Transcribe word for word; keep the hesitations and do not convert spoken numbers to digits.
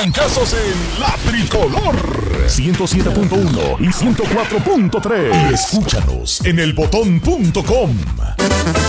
trancazos en La Tricolor. ciento siete punto uno y ciento cuatro punto tres. Escúchanos en el botón punto com.